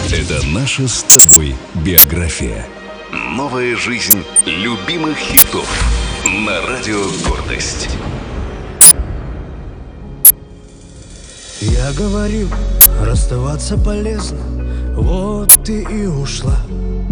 Это наша с тобой биография. Новая жизнь любимых хитов на Радио Гордость. Я говорил, расставаться полезно, вот ты и ушла.